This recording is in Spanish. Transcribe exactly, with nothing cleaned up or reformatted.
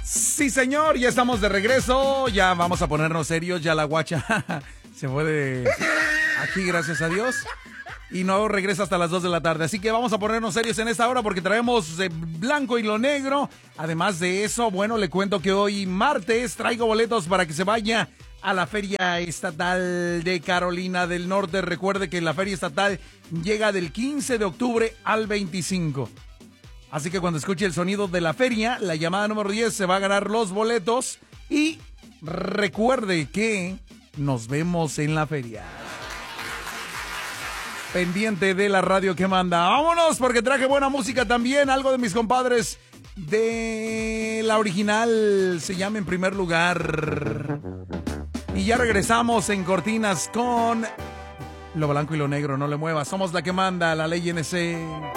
Sí, señor, ya estamos de regreso. Ya vamos a ponernos serios. Ya la guacha se fue de aquí, gracias a Dios. Y no regresa hasta las dos de la tarde. Así que vamos a ponernos serios en esta hora porque traemos eh, blanco y lo negro. Además de eso, bueno, le cuento que hoy martes traigo boletos para que se vaya a la Feria Estatal de Carolina del Norte. Recuerde que la Feria Estatal llega del quince de octubre al veinticinco. Así que cuando escuche el sonido de la feria, la llamada número diez se va a ganar los boletos. Y recuerde que nos vemos en la feria. Pendiente de la radio que manda. ¡Vámonos! Porque traje buena música también. Algo de mis compadres de la original. Se llama En Primer Lugar. Y ya regresamos en Cortinas con lo blanco y lo negro. No le muevas. Somos la que manda, la ley N C.